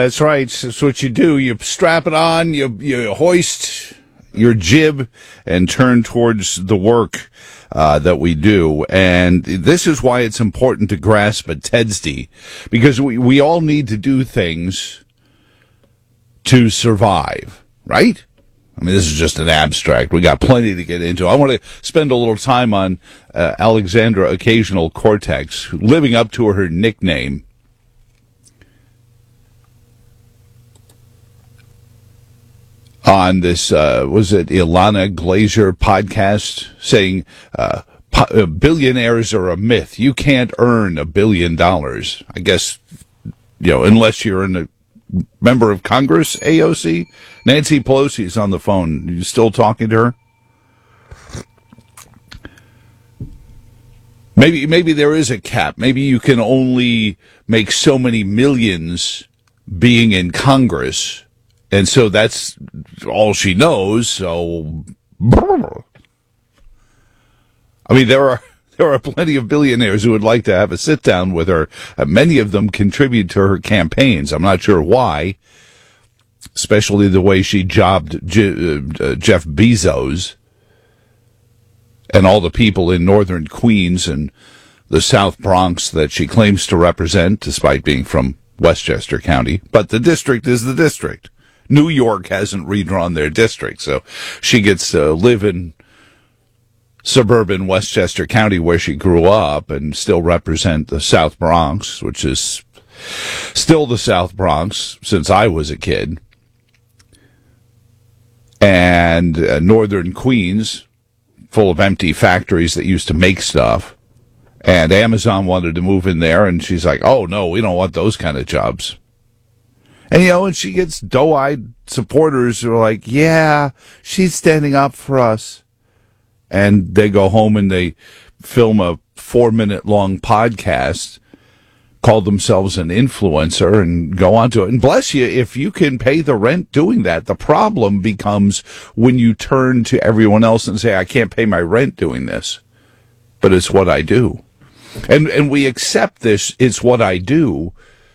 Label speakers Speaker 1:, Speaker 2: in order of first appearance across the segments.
Speaker 1: that's right. That's what you do. You strap it on, you hoist your jib, and turn towards the work that we do. And this is why it's important to grasp a TEDSD, because we all need to do things to survive, right? I mean, this is just an abstract. We got plenty to get into. I want to spend a little time on Alexandra Occasional Cortex, living up to her nickname. On this, was it Ilana Glazer podcast, saying billionaires are a myth. You can't earn $1 billion. I guess, unless you're a member of Congress, AOC. Nancy Pelosi is on the phone. Are you still talking to her? Maybe there is a cap. Maybe you can only make so many millions being in Congress. And so that's all she knows. So, I mean, there are plenty of billionaires who would like to have a sit down with her. Many of them contribute to her campaigns. I'm not sure why, especially the way she jobbed Jeff Bezos and all the people in northern Queens and the South Bronx that she claims to represent, despite being from Westchester County. But the district is the district. New York hasn't redrawn their district, so she gets to live in suburban Westchester County where she grew up and still represent the South Bronx, which is still the South Bronx since I was a kid, and northern Queens, full of empty factories that used to make stuff, and Amazon wanted to move in there, and she's like, oh, no, we don't want those kind of jobs. And, and she gets doe-eyed supporters who are like, yeah, she's standing up for us. And they go home and they film a 4-minute-long podcast, call themselves an influencer, and go on to it. And bless you, if you can pay the rent doing that. The problem becomes when you turn to everyone else and say, I can't pay my rent doing this, but it's what I do. And we accept this, it's what I do,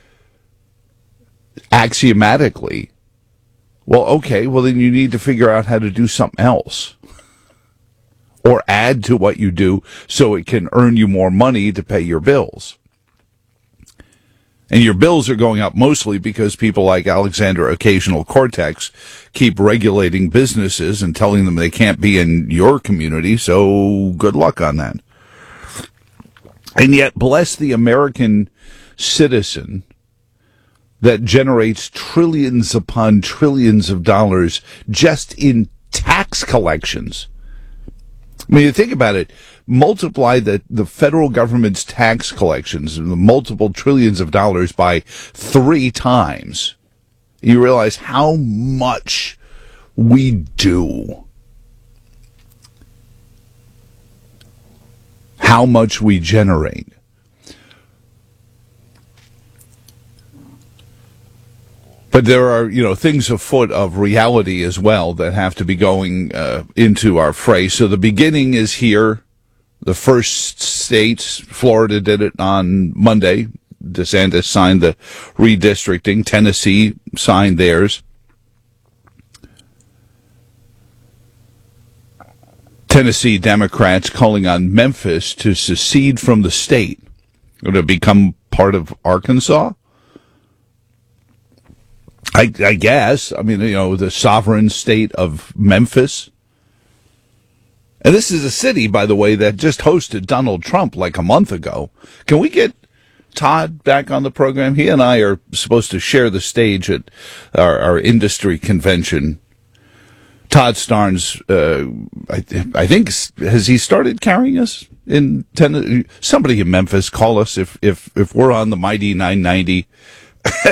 Speaker 1: axiomatically. Well, okay, well then you need to figure out how to do something else or add to what you do so it can earn you more money to pay your bills. And your bills are going up mostly because people like Alexandra Occasional Cortex keep regulating businesses and telling them they can't be in your community, so good luck on that. And yet, bless the American citizen that generates trillions upon trillions of dollars just in tax collections. I mean, you think about it, multiply the federal government's tax collections and the multiple trillions of dollars by 3 times. You realize how much we do. How much we generate. But there are, things afoot of reality as well that have to be going into our fray. So the beginning is here. The first states, Florida did it on Monday. DeSantis signed the redistricting. Tennessee signed theirs. Tennessee Democrats calling on Memphis to secede from the state, or to become part of Arkansas. I guess. I mean, the sovereign state of Memphis. And this is a city, by the way, that just hosted Donald Trump like a month ago. Can we get Todd back on the program? He and I are supposed to share the stage at our industry convention. Todd Starnes, I think, has he started carrying us in Tennessee? Somebody in Memphis, call us if we're on the mighty 990.